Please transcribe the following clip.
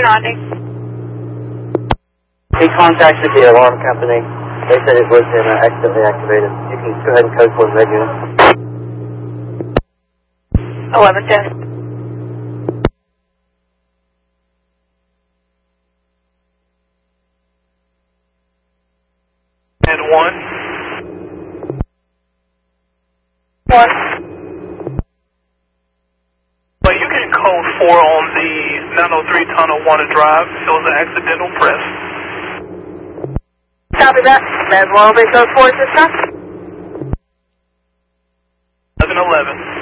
responding. He contacted the alarm company. They said it was accidentally activated. You can go ahead and code for the red unit. 11 test. And 1. 1. But you can code 4 on the 903 tunnel 1 drive. It was an accidental press. Copy that. Manuel, code 4 system. 1111.